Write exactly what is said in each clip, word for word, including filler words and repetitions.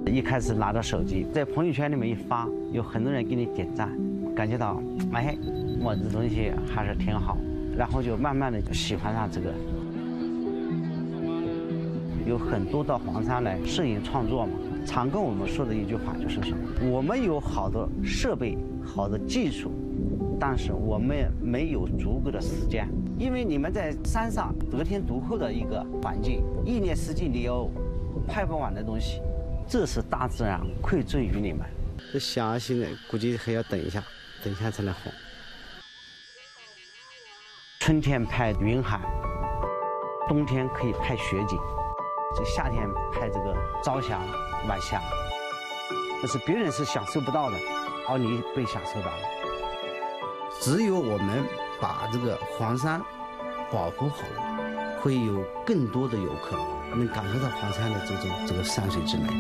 一开始拿着手机在朋友圈里面一发，有很多人给你点赞，感觉到哎，我这东西还是挺好，然后就慢慢的喜欢上这个。有很多到黄山来摄影创作嘛，常跟我们说的一句话就是什么？我们有好的设备、好的技术，但是我们没有足够的时间，因为你们在山上得天独厚的一个环境，一年四季你有拍不完的东西。 这是大自然馈赠于你们。这虾现在估计还要等一下，等一下才能红。春天拍云海，冬天可以拍雪景，这夏天拍这个朝霞、晚霞，但是别人是享受不到的，而你被享受到了。只有我们把这个黄山保护好了，会有更多的游客能感受到黄山的这种这个山水之美。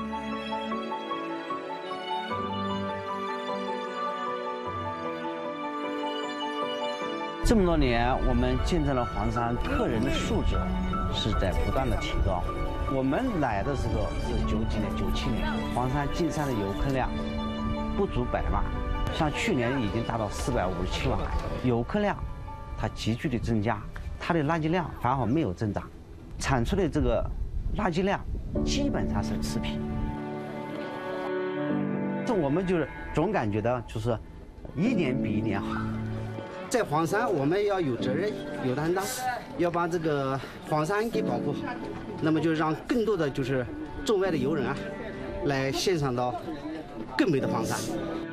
这么多年，我们见证了黄山客人的素质是在不断的提高。我们来的时候是九几年、九七年，黄山进山的游客量不足百万，像去年已经达到四百五十七万来，游客量它急剧的增加，它的垃圾量反而没有增长，产出的这个垃圾量基本上是持平。这我们就是总感觉到就是一年比一年好。 在黄山，我们要有责任、有担当，要把这个黄山给保护好。那么就让更多的就是众外的游人啊，来欣赏到更美的黄山。